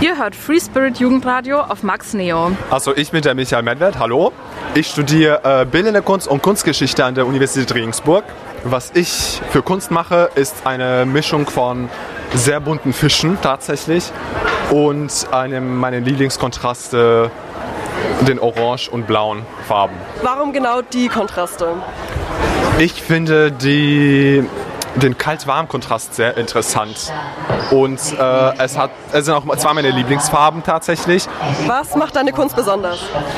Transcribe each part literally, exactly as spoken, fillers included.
Ihr hört Free Spirit Jugendradio auf Max Neo. Also ich bin der Michael Medved, hallo. Ich studiere äh, Bildende Kunst und Kunstgeschichte an der Universität Regensburg. Was ich für Kunst mache, ist eine Mischung von sehr bunten Fischen tatsächlich und einem meiner Lieblingskontraste, den orange und blauen Farben. Warum genau die Kontraste? Ich finde die, den Kalt-Warm-Kontrast sehr interessant. Und äh, es, hat, es sind auch zwei meine Lieblingsfarben tatsächlich. Was macht deine Kunst besonders?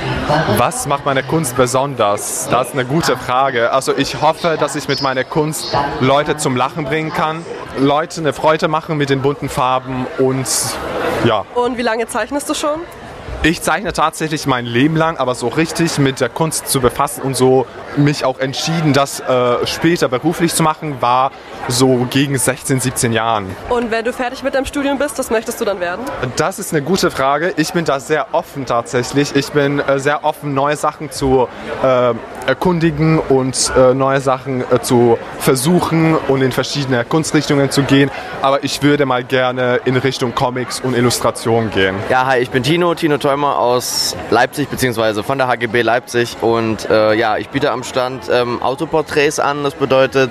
Was macht meine Kunst besonders? Das ist eine gute Frage. Also ich hoffe, dass ich mit meiner Kunst Leute zum Lachen bringen kann, Leute eine Freude machen mit den bunten Farben und ja. Und wie lange zeichnest du schon? Ich zeichne tatsächlich mein Leben lang, aber so richtig mit der Kunst zu befassen und so mich auch entschieden, das äh, später beruflich zu machen, war so gegen sechzehn, siebzehn Jahren. Und wenn du fertig mit deinem Studium bist, was möchtest du dann werden? Das ist eine gute Frage. Ich bin da sehr offen tatsächlich. Ich bin äh, sehr offen, neue Sachen zu äh, erkundigen und äh, neue Sachen äh, zu versuchen und in verschiedene Kunstrichtungen zu gehen. Aber ich würde mal gerne in Richtung Comics und Illustration gehen. Ja, hi, ich bin Tino, Tino Theumer aus Leipzig, beziehungsweise von der H G B Leipzig. Und äh, ja, ich biete am Stand ähm, Autoporträts an. Das bedeutet,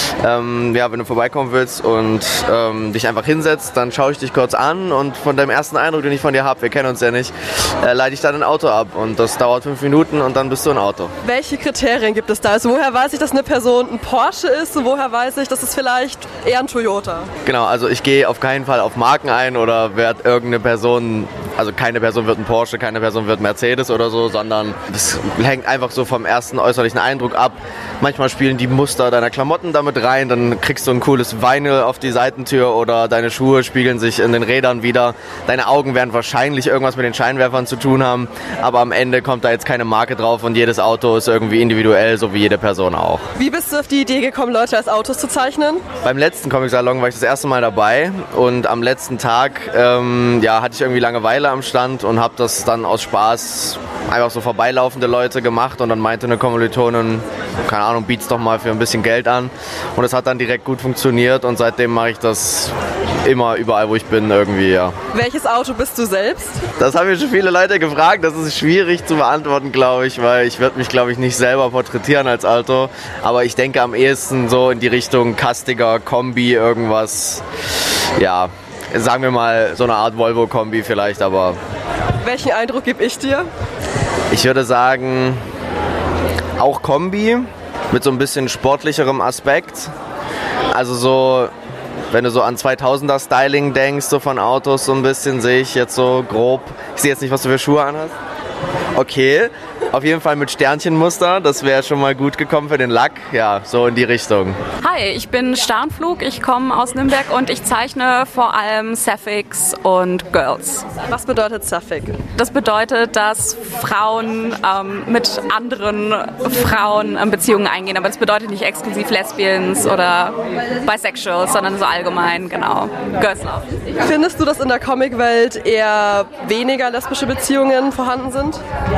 ähm, ja, wenn du vorbeikommen willst und ähm, dich einfach hinsetzt, dann schaue ich dich kurz an und von deinem ersten Eindruck, den ich von dir habe, wir kennen uns ja nicht, äh, leite ich dann ein Auto ab. Und das dauert fünf Minuten und dann bist du ein Auto. Welche Kriterien gibt es da? Also woher weiß ich, dass eine Person ein Porsche ist und woher weiß ich, dass es vielleicht eher ein Toyota? Genau, also ich gehe auf keinen Fall auf Marken ein oder werde irgendeine Person, also keine Person wird ein Porsche, keine Person wird Mercedes oder so, sondern das hängt einfach so vom ersten äußerlichen Eindruck ab. Manchmal spielen die Muster deiner Klamotten damit rein, dann kriegst du ein cooles Vinyl auf die Seitentür oder deine Schuhe spiegeln sich in den Rädern wieder. Deine Augen werden wahrscheinlich irgendwas mit den Scheinwerfern zu tun haben, aber am Ende kommt da jetzt keine Marke drauf und jedes Auto ist irgendwie individuell, so wie jede Person auch. Wie bist du auf die Idee gekommen, Leute als Autos zu zeichnen? Beim letzten Comic-Salon war ich das erste Mal dabei und am letzten Tag ähm, ja, hatte ich irgendwie Langeweile am Stand und habe das dann aus Spaß einfach so vorbeilaufende Leute gemacht und dann meinte eine Kommilitonin, keine Ahnung, biet's doch mal für ein bisschen Geld an und es hat dann direkt gut funktioniert und seitdem mache ich das immer überall, wo ich bin irgendwie, ja. Welches Auto bist du selbst? Das haben mir schon viele Leute gefragt, das ist schwierig zu beantworten, glaube ich, weil ich würde mich, glaube ich, nicht selber porträtieren als Auto, aber ich denke am ehesten so in die Richtung Kastiger, Kombi, irgendwas, ja, sagen wir mal so eine Art Volvo-Kombi vielleicht, aber... Welchen Eindruck gebe ich dir? Ich würde sagen, auch Kombi mit so ein bisschen sportlicherem Aspekt. Also so, wenn du so an zweitausender Styling denkst, so von Autos so ein bisschen, sehe ich jetzt so grob. Ich sehe jetzt nicht, was du für Schuhe anhast. Okay, auf jeden Fall mit Sternchenmuster, das wäre schon mal gut gekommen für den Lack, ja, so in die Richtung. Hi, ich bin Sternflug, ich komme aus Nürnberg und ich zeichne vor allem Sapphics und Girls. Was bedeutet Sapphic? Das bedeutet, dass Frauen ähm, mit anderen Frauen ähm, Beziehungen eingehen, aber das bedeutet nicht exklusiv Lesbians oder Bisexuals, sondern so allgemein, genau, Girls Love. Findest du, dass in der Comicwelt eher weniger lesbische Beziehungen vorhanden sind?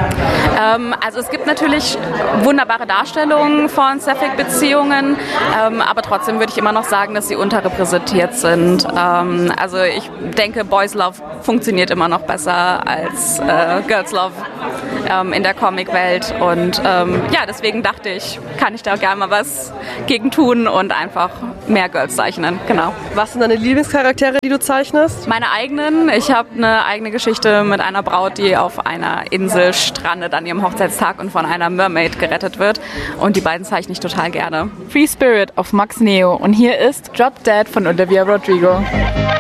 Ähm, also es gibt natürlich wunderbare Darstellungen von Sapphic-Beziehungen, ähm, aber trotzdem würde ich immer noch sagen, dass sie unterrepräsentiert sind. Ähm, also ich denke, Boys Love funktioniert immer noch besser als äh, Girls Love ähm, in der Comicwelt und ähm, ja, deswegen dachte ich, kann ich da gerne mal was gegen tun und einfach mehr Girls zeichnen, genau. Was sind deine Lieblingscharaktere, die du zeichnest? Meine eigenen. Ich habe eine eigene Geschichte mit einer Braut, die auf einer Insel strandet an ihrem Hochzeitstag und von einer Mermaid gerettet wird. Und die beiden zeichne ich total gerne. Free Spirit auf Max Neo und hier ist Drop Dead von Olivia Rodrigo.